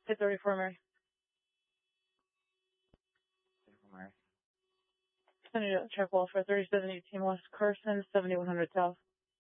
Hit 34, Mary. 34, Mary. Send you to check wall for 3718 West Carson, 7100 South.